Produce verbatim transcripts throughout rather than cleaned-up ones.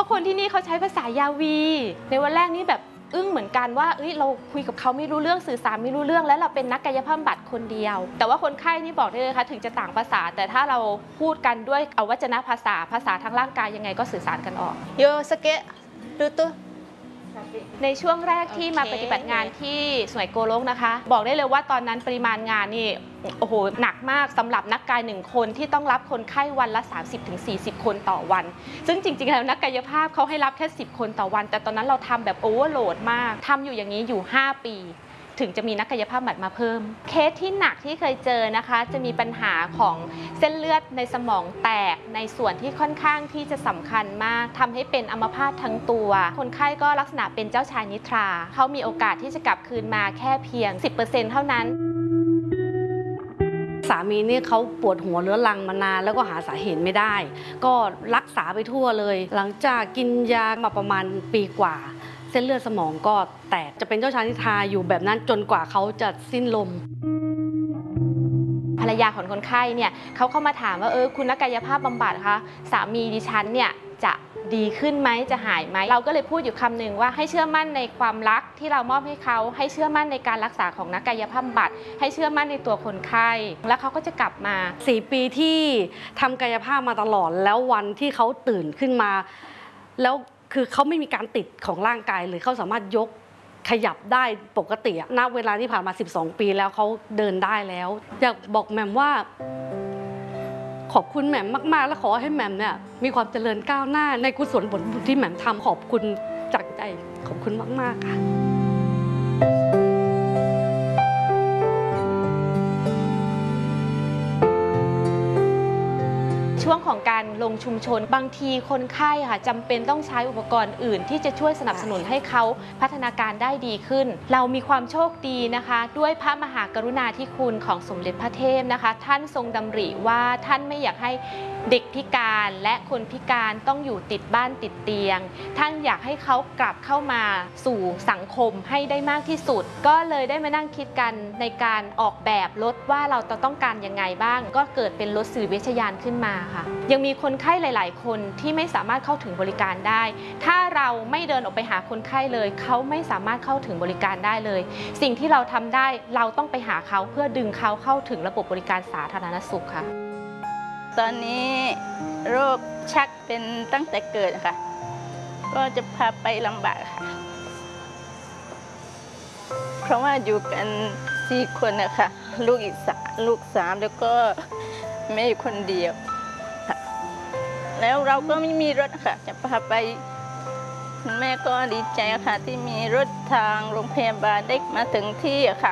คนที่นี่เขาใช้ภาษายาวีในวันแรกนี่แบบอึ้งเหมือนกันว่าเอ้ยเราคุยกับเขาไม่รู้เรื่องสื่อสารไม่รู้เรื่องแล้วเราเป็นนักกายภาพบำบัดคนเดียวแต่ว่าคนไข้นี่บอกได้เลยค่ะถึงจะต่างภาษาแต่ถ้าเราพูดกันด้วยอวัจนภาษาภาษาทางร่างกายยังไงก็สื่อสารกันออกโยสเกะดูตัวในช่วงแรกที่มาปฏิบัติงานที่สวยโกลกนะคะบอกได้เลยว่าตอนนั้นปริมาณงานนี่โอ้โหหนักมากสำหรับนักกายหนึ่งคนที่ต้องรับคนไข้วันละ สามสิบถึงสี่สิบ คนต่อวันซึ่งจริงๆแล้วนักกายภาพเขาให้รับแค่สิบคนต่อวันแต่ตอนนั้นเราทำแบบโอเวอร์โหลดมากทำอยู่อย่างนี้อยู่ห้าปีถึงจะมีนักกายภาพบำบัดมาเพิ่มเคสที่หนักที่เคยเจอนะคะจะมีปัญหาของเส้นเลือดในสมองแตกในส่วนที่ค่อนข้างที่จะสำคัญมากทำให้เป็นอัมพาตทั้งตัวคนไข้ก็ลักษณะเป็นเจ้าชายนิทราเขามีโอกาสที่จะกลับคืนมาแค่เพียง สิบเปอร์เซ็นต์ เท่านั้นสามีนี่เขาปวดหัวเรื้อรังมานานแล้วก็หาสาเหตุไม่ได้ก็รักษาไปทั่วเลยหลังจากกินยามาประมาณปีกว่าเส้นเลือดสมองก็แตกจะเป็นเจ้าชายนิทราอยู่แบบนั้นจนกว่าเขาจะสิ้นลมภรรยาของคนไข้เนี่ยเขาเข้ามาถามว่าเออคุณนักกายภาพบำบัดคะสามีดิฉันเนี่ยจะดีขึ้นไหมจะหายไหมเราก็เลยพูดอยู่คำหนึ่งว่าให้เชื่อมั่นในความรักที่เรามอบให้เขาให้เชื่อมั่นในการรักษาของนักกายภาพบำบัดให้เชื่อมั่นในตัวคนไข้แล้วเขาก็จะกลับมาสี่ปีที่ทำกายภาพมาตลอดแล้ววันที่เขาตื่นขึ้นมาแล้วคือเขาไม่มีการติดของร่างกายเลยเขาสามารถยกขยับได้ปกติณเวลาที่ผ่านมาสิบสองปีแล้วเขาเดินได้แล้วอยากบอกแหม่มว่าขอบคุณแหม่มมากๆและขอให้แหม่มเนี่ยมีความเจริญก้าวหน้าในกุศลผลบุญที่แหม่มทำขอบคุณจากใจขอบคุณมากๆค่ะช่วงของการลงชุมชนบางทีคนไข้ค่ะจำเป็นต้องใช้อุปกรณ์อื่นที่จะช่วยสนับสนุนให้เขาพัฒนาการได้ดีขึ้นเรามีความโชคดีนะคะด้วยพระมหากรุณาธิคุณของสมเด็จพระเทพนะคะท่านทรงดำริว่าท่านไม่อยากให้เด็กพิการและคนพิการต้องอยู่ติดบ้านติดเตียงท่านอยากให้เขากลับเข้ามาสู่สังคมให้ได้มากที่สุดก็เลยได้มานั่งคิดกันในการออกแบบรถว่าเราจะต้องการยังไงบ้างก็เกิดเป็นรถสื่อวิชยานขึ้นมาค่ะยังมีคนไข้หลายๆคนที่ไม่สามารถเข้าถึงบริการได้ถ้าเราไม่เดินออกไปหาคนไข้เลยเขาไม่สามารถเข้าถึงบริการได้เลยสิ่งที่เราทำได้เราต้องไปหาเขาเพื่อดึงเขาเข้าถึงระบบบริการสาธารณสุขค่ะตอนนี้โรคชักเป็นตั้งแต่เกิดค่ะก็จะพาไปลำบากค่ะเพราะว่าอยู่กันสี่คนนะคะลูกอีกสามลูกสามแล้วก็แม่คนเดียวแล้วเราก็ไม่มีรถค่ะจะพาไปคุณแม่ก็ดีใจค่ะที่มีรถทางโรงพยาบาลได้มาถึงที่ค่ะ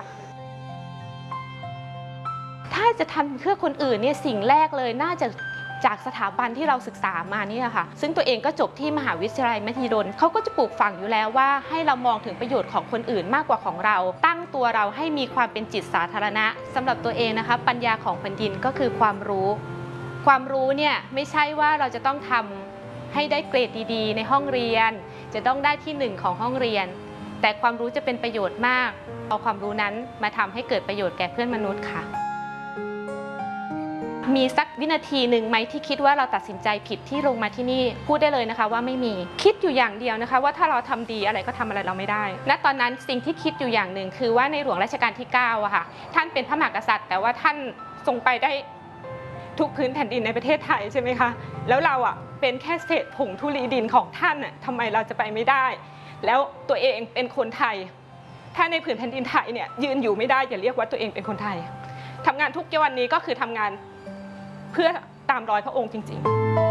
ถ้าจะทำเพื่อคนอื่นเนี่ยสิ่งแรกเลยน่าจะจากสถาบันที่เราศึกษามานี่ค่ะซึ่งตัวเองก็จบที่มหาวิทยาลัยมหิดลเขาก็จะปลูกฝังอยู่แล้วว่าให้เรามองถึงประโยชน์ของคนอื่นมากกว่าของเราตั้งตัวเราให้มีความเป็นจิตสาธารณะสำหรับตัวเองนะคะปัญญาของแผ่นดินก็คือความรู้ความรู้เนี่ยไม่ใช่ว่าเราจะต้องทำให้ได้เกรดดีๆในห้องเรียนจะต้องได้ที่หนึ่งของห้องเรียนแต่ความรู้จะเป็นประโยชน์มากเอาความรู้นั้นมาทำให้เกิดประโยชน์แก่เพื่อนมนุษย์ค่ะมีสักวินาทีหนึ่งไหมที่คิดว่าเราตัดสินใจผิดที่ลงมาที่นี่พูดได้เลยนะคะว่าไม่มีคิดอยู่อย่างเดียวนะคะว่าถ้าเราทำดีอะไรก็ทำอะไรเราไม่ได้ณตอนนั้นสิ่งที่คิดอยู่อย่างหนึ่งคือว่าในหลวงรัชกาลที่เก้าอะค่ะท่านเป็นพระมหากษัตริย์แต่ว่าท่านทรงไปได้ทุกพื้นแผ่นดินในประเทศไทยใช่ไหมคะแล้วเราอะเป็นแค่เศษผงธุลีดินของท่านอะทำไมเราจะไปไม่ได้แล้วตัวเองเป็นคนไทยถ้าในผืนแผ่นดินไทยเนี่ยยืนอยู่ไม่ได้อย่าเรียกว่าตัวเองเป็นคนไทยทำงานทุกวันนี้ก็คือทำงานเพื่อตามรอยพระองค์จริงๆ